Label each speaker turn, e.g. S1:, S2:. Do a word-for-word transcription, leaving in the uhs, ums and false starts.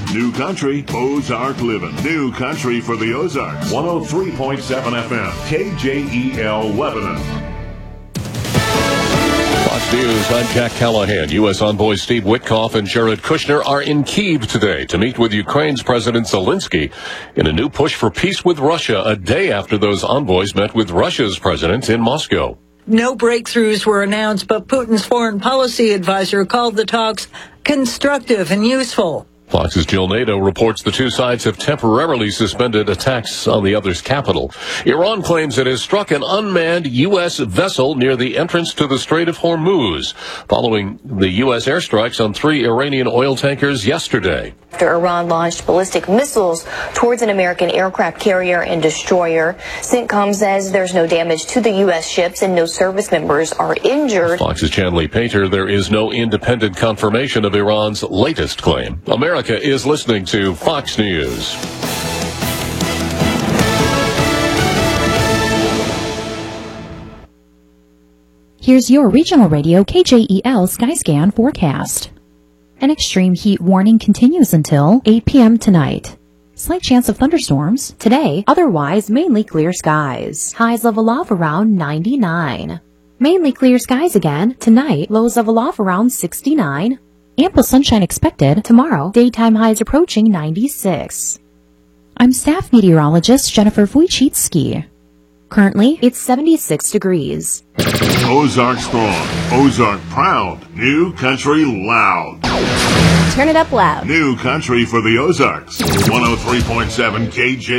S1: New country, Ozark living. New country for the Ozarks. one oh three point seven F M, K J E L Lebanon.
S2: Fox News, I'm Jack Callahan. U S envoys Steve Witkoff and Jared Kushner are in Kyiv today to meet with Ukraine's President Zelensky in a new push for peace with Russia, a day after those envoys met with Russia's president in Moscow.
S3: No breakthroughs were announced, but Putin's foreign policy advisor called the talks constructive and useful.
S2: Fox's Jill Nato reports the two sides have temporarily suspended attacks on the other's capital. Iran claims it has struck an unmanned U S vessel near the entrance to the Strait of Hormuz, following the U S airstrikes on three Iranian oil tankers yesterday.
S4: After Iran launched ballistic missiles towards an American aircraft carrier and destroyer, CENTCOM says there's no damage to the U S ships and no service members are injured.
S2: Fox's Chanley Painter, there is no independent confirmation of Iran's latest claim. America is listening to Fox News.
S5: Here's your regional radio K J E L Skyscan forecast. An extreme heat warning continues until eight p.m. tonight. Slight chance of thunderstorms today, otherwise mainly clear skies. Highs level off around ninety-nine. Mainly clear skies again tonight, lows level off around sixty-nine. Ample sunshine expected tomorrow, daytime highs approaching ninety-six. I'm staff meteorologist Jennifer Wojcicki. Currently, it's seventy-six degrees.
S1: Ozark strong, Ozark proud, new country loud.
S6: Turn it up loud.
S1: New country for the Ozarks. one oh three point seven K J